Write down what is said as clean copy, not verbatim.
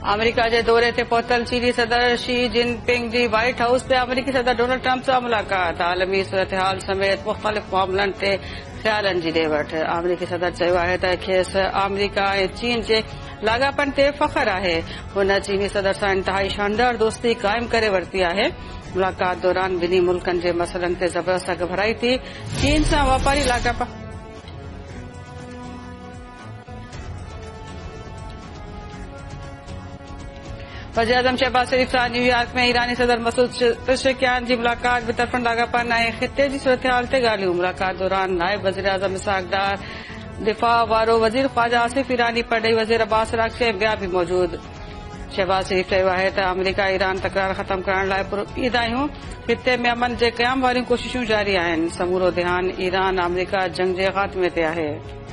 America जे दौरे ते पहुतल चीनी सदर शी जिनपिंग जी व्हाइट हाउस ते अमेरिकी सदर डोनाल्ड ट्रंप सां मुलाक़ात। आलमी सूरतहाल समेत मुख़्तलिफ़ मामलनि ते ख़्यालनि जी ॾे वठि। अमेरिकी सदर चयो आहे त खेसि अमेरिका ऐं चीन जे लाॻापनि ते फ़ख़्रु आहे। हुन चीनी सदर सां इंतहाई शानदार दोस्ती क़ाइमु करे वरिती आहे। मुलाक़ात दौरान ॿिन्ही मुल्कनि जे मसइलनि ते ज़बरदस्त अॻभराई थी। चीन सां वापारी लाॻापा वज़ीर-ए-आज़म शहबाज शरीफ सां न्यूयॉर्क में ईरानी सदर मसूद पेज़ेशकियान जी मुलाक़ात। बितरफ़नि लाॻापनि ऐं ख़िते जी सूरतहाल ते ॻाल्हियूं। मुलाक़ात दौरान नायब वज़ीर-ए-आज़म इसहाक़ डार, दिफ़ा वारो वज़ीर ख़्वाजा आसिफ ईरानी, परॾेही वज़ीर अब्बास अराग़ची ऐं ॿिया बि मौजूद। शहबाज शरीफ चयो आहे त अमेरिका ईरान तकरार ख़तमु करण लाइ पुरउमीद आहियूं। ख़िते में अमन जे क़याम वारियूं कोशिशूं जारी आहिनि। समूरो ध्यानु ईरान अमेरिका जंग जे ख़ात्मे ते आहे।